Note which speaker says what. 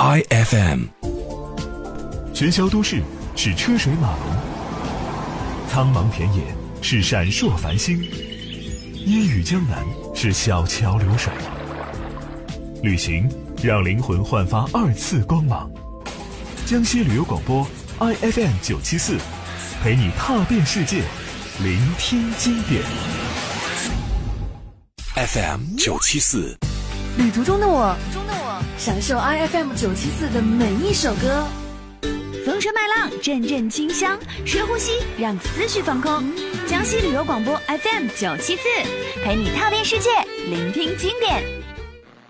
Speaker 1: IFM。
Speaker 2: 喧嚣都市是车水马龙，苍茫田野是闪烁繁星，烟雨江南是小桥流水。旅行让灵魂焕发2次光芒。江西旅游广播 IFM 974，陪你踏遍世界，聆听经典。
Speaker 1: FM 974，
Speaker 3: 旅途中的我，享受 IFM 974的每一首歌。
Speaker 4: 风吹麦浪，阵阵清香，深呼吸，让思绪放空。江西旅游广播 FM 974，陪你踏遍世界，聆听经典。